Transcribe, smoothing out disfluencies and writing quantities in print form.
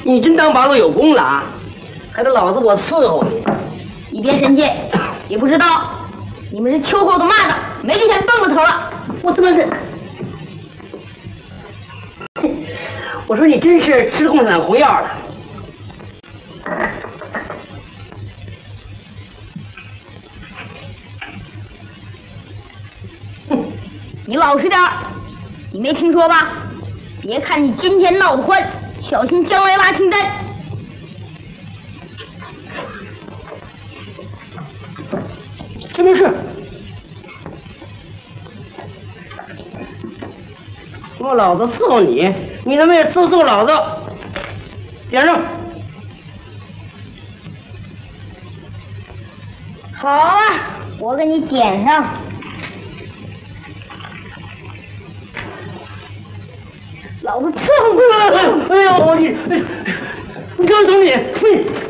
你真当八路有功了啊？还得老子我伺候你。 你别生气，也不知道你们是秋后的蚂蚱，没给钱蹦个头了。 我他妈是，我说你真是吃共产党红药了。 哼，你老实点儿，你没听说吧？别看你今天闹得欢，小心将来拉清单。 这没事。我老子伺候你，你他妈也伺候老子。点上。 好啊，我给你点上。老子伺候你！ 哎呦，你，哎，你看懂你，